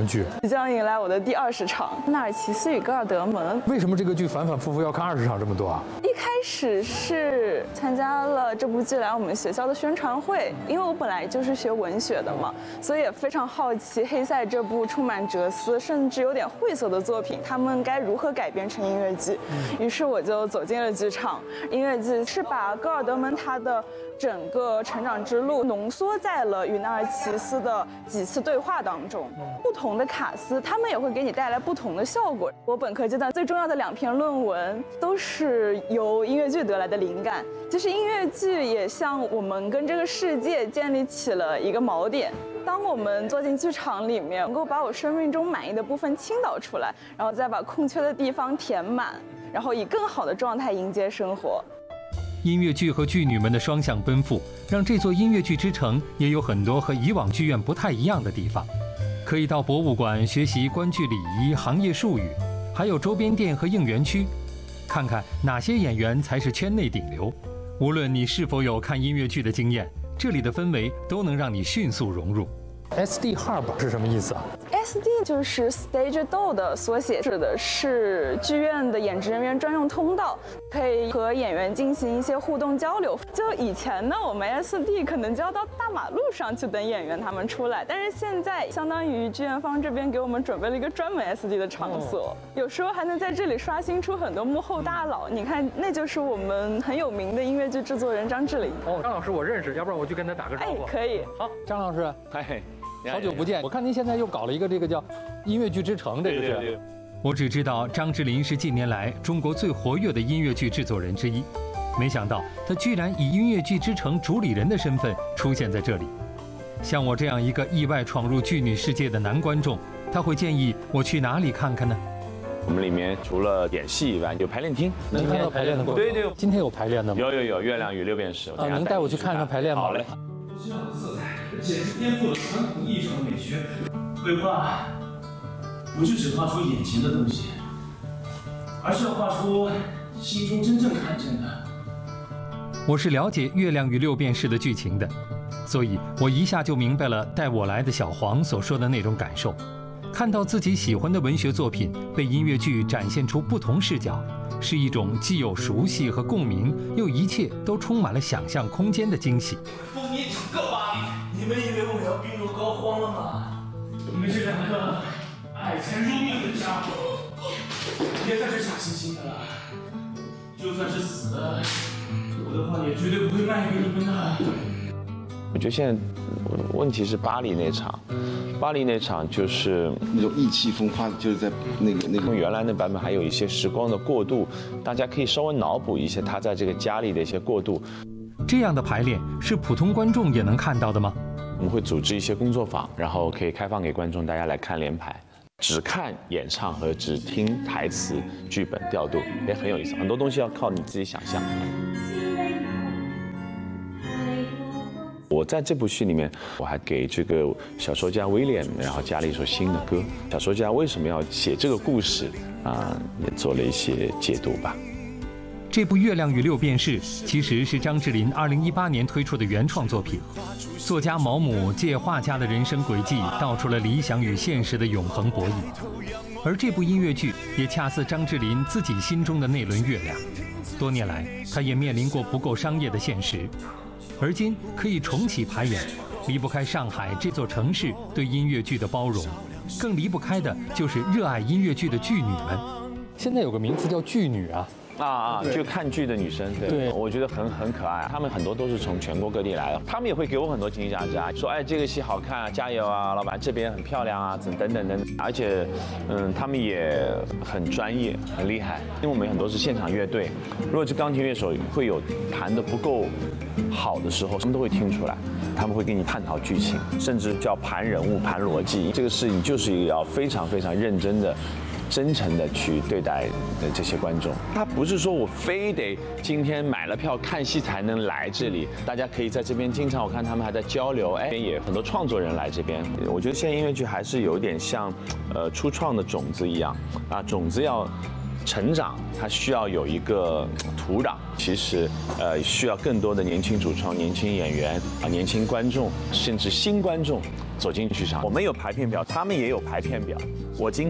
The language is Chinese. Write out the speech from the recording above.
剧？ 即将迎来我的第20场《纳尔齐斯与戈尔德蒙》。 为什么这个剧反反复复要看20场这么多啊？ 一开始是参加了这部剧来我们学校的宣传会，因为我本来就是学文学的嘛，所以也非常好奇《黑塞》这部充满哲思甚至有点晦涩的作品，他们该如何改编成音乐剧。于是我就走进了剧场。音乐剧是把戈尔德蒙他的整个成长之路浓缩在了与纳尔齐斯的几次对话当中。不同的卡司，他们也会给你带来不同的效果。我本科阶段最重要的2篇论文都是由音乐剧得来的灵感。其实音乐剧也像我们跟这个世界建立起了一个锚点。当我们坐进剧场里面，能够把我生命中满意的部分倾倒出来，然后再把空缺的地方填满，然后以更好的状态迎接生活。 音乐剧和剧女们的双向奔赴，让这座音乐剧之城也有很多和以往剧院不太一样的地方。可以到博物馆学习观剧礼仪、行业术语，还有周边店和应援区，看看哪些演员才是圈内顶流。无论你是否有看音乐剧的经验，这里的氛围都能让你迅速融入。 SD Hub 是什么意思啊？ SD 就是 Stage Door 的缩写，指的是剧院的演职人员专用通道，可以和演员进行一些互动交流。就以前呢，我们 SD 可能就要到大马路上去等演员他们出来，但是现在相当于剧院方这边给我们准备了一个专门 SD 的场所，有时候还能在这里刷新出很多幕后大佬。你看，那就是我们很有名的音乐剧制作人张智霖。 哦，张老师我认识，要不然我去跟他打个招呼。 可以。 好，张老师， 嗨。 好久不见，我看您现在又搞了一个这个叫音乐剧之城，这个是。 对。 我只知道张智霖是近年来中国最活跃的音乐剧制作人之一，没想到他居然以音乐剧之城主理人的身份出现在这里。像我这样一个意外闯入剧女世界的男观众，他会建议我去哪里看看呢？ 我们里面除了演戏以外，有排练厅。 今天有排练的过程？ 对， 今天有排练的吗？ 有，月亮与六便士。 能带我去看看排练吗？ 好嘞。 这样的色彩简直颠覆了传统意义上的美学。绘画不是只画出眼前的东西，而是要画出心中真正看见的。 我是了解《月亮与六便士》的剧情的，所以我一下就明白了带我来的小黄所说的那种感受。看到自己喜欢的文学作品被音乐剧展现出不同视角，是一种既有熟悉和共鸣，又一切都充满了想象空间的惊喜。 风靡整个巴黎，你们以为我要病入膏肓了吗？你们这2个爱财如命的家伙，别再是假惺惺的了。就算是死了，我的话也绝对不会卖给你们的。 我觉得现在问题是巴黎那场就是那种意气风发，就是在那个原来那版本还有一些时光的过渡，大家可以稍微脑补一些他在这个家里的一些过渡。 这样的排练是普通观众也能看到的吗？ 我们会组织一些工作坊，然后可以开放给观众大家来看连排。只看演唱和只听台词、剧本调度也很有意思，很多东西要靠你自己想象。我在这部戏里面，我还给这个小说家威廉，然后加了一首新的歌。小说家为什么要写这个故事也做了一些解读吧。 这部《月亮与六便士》其实是张智霖2018年推出的原创作品。作家毛姆借画家的人生轨迹，道出了理想与现实的永恒博弈。而这部音乐剧也恰似张智霖自己心中的那轮月亮。多年来，他也面临过不够商业的现实。而今可以重启排演，离不开上海这座城市对音乐剧的包容，更离不开的就是热爱音乐剧的剧女们。 现在有个名词叫剧女啊。 就看剧的女生，对，我觉得很可爱。她们很多都是从全国各地来的，她们也会给我很多惊喜价值啊，说这个戏好看啊，加油啊，老板这边很漂亮啊，等等。而且，她们也很专业，很厉害。因为我们很多是现场乐队，如果是钢琴乐手会有弹得不够好的时候，他们都会听出来，他们会跟你探讨剧情，甚至叫盘人物、盘逻辑。这个事情就是要非常非常认真的。真诚的去对待这些观众，他不是说我非得今天买了票看戏才能来这里，大家可以在这边经常我看他们还在交流，也很多创作人来这边。我觉得现在音乐剧还是有点像初创的种子一样种子要成长，它需要有一个土壤。其实需要更多的年轻主创、年轻演员啊、年轻观众，甚至新观众走进剧场。我们有排片表，他们也有排片表。我今